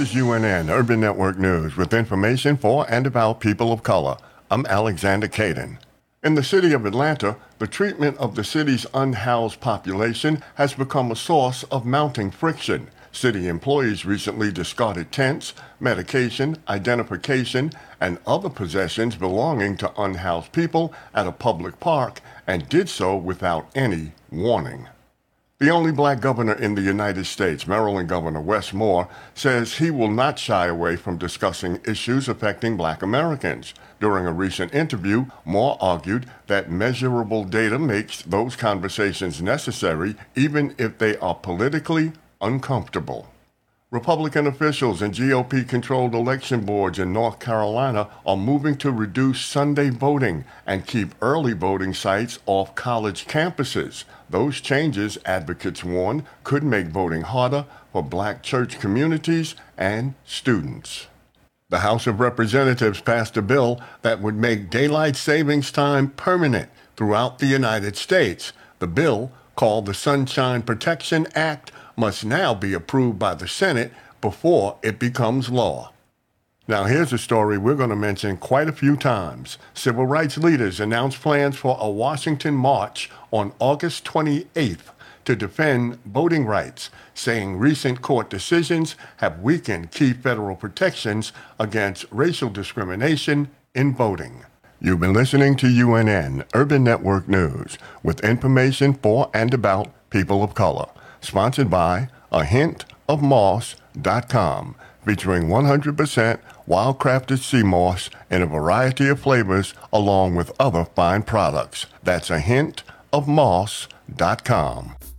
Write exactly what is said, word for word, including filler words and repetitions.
is U N N, Urban Network News, with information for and about people of color. I'm Alexander Caden. In the city of Atlanta, the treatment of the city's unhoused population has become a source of mounting friction. City employees recently discarded tents, medication, identification, and other possessions belonging to unhoused people at a public park and did so without any warning. The only black governor in the United States, Maryland Governor Wes Moore, says he will not shy away from discussing issues affecting black Americans. During a recent interview, Moore argued that measurable data makes those conversations necessary even if they are politically uncomfortable. Republican officials and G O P-controlled election boards in North Carolina are moving to reduce Sunday voting and keep early voting sites off college campuses. Those changes, advocates warn, could make voting harder for black church communities and students. The House of Representatives passed a bill that would make daylight savings time permanent throughout the United States. The bill, called the Sunshine Protection Act, must now be approved by the Senate before it becomes law. Now here's a story we're going to mention quite a few times. Civil rights leaders announced plans for a Washington march on August twenty-eighth to defend voting rights, saying recent court decisions have weakened key federal protections against racial discrimination in voting. You've been listening to U N N, Urban Network News, with information for and about people of color. Sponsored by a hint of moss dot com, featuring one hundred percent wild-crafted sea moss in a variety of flavors along with other fine products. That's a hint of moss dot com.